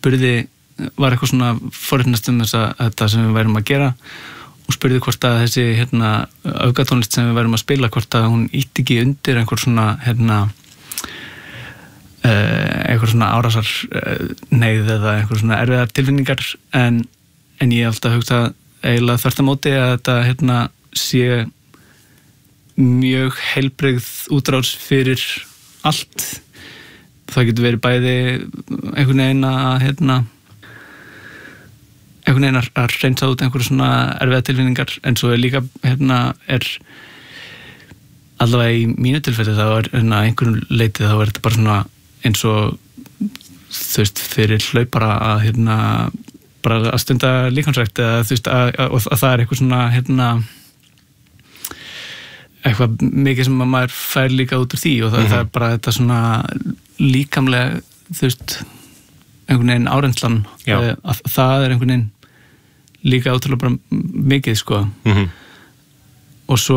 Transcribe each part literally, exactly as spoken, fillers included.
spurði, var eitthvað svona forréttnast um þessa, þetta sem við værum að gera og spurði hvort að þessi hérna, öfgatónlist sem við værum að spila, hvort að hún ítti ekki undir einhver svona hérna, uh, einhver svona árásar uh, neyð eða einhver svona erfiðar tilfinningar en, en ég alltaf hugsa eiginlega þvert á móti að þetta hérna, sé mjög heilbrigð útrás fyrir allt. Það getur verið bæði einhvern veginn að hérna, einhvern veginn að reynsa út einhverju svona erfiða tilfinningar en svo er líka hérna er allavega í mínu tilfelli þá er hérna einhverjum leiti þá er þetta bara svona eins og þú veist fyrir hlaupara að hérna bara að stunda líkamsrækt eða þú veist að, að, að það er eitthvað svona hérna eitthvað mikið sem að maður fær líka út úr því og það, mm-hmm. það er bara þetta svona líkamlega þú veist einhvern veginn árenslan að það er einhvern veginn líka ótrúlega bara mikið sko mm-hmm. og svo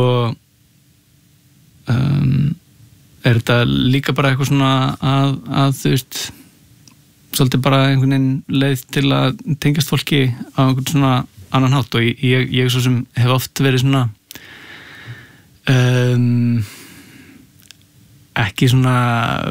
um, er þetta líka bara eitthvað svona að, að þú veist svolítið bara einhvern veginn leið til að tengjast fólki á einhvern svona annan hátt og ég, ég, ég svo sem hef oft verið svona um, ekki svona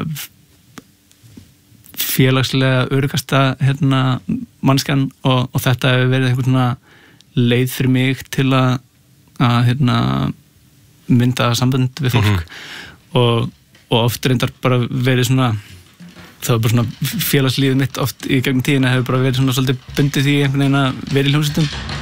félagslega öruggasta hérna mannskjan og, og þetta hefur verið einhvern svona leið fyrir mig til að, að hérna mynda sambönd við fólk mm-hmm. og, og oft reyndar bara verið svona það var bara svona félagslífið mitt oft í gegnum tíðina hefur bara verið svona svolítið bundið því einhvern veginn að vera í hljómsveitum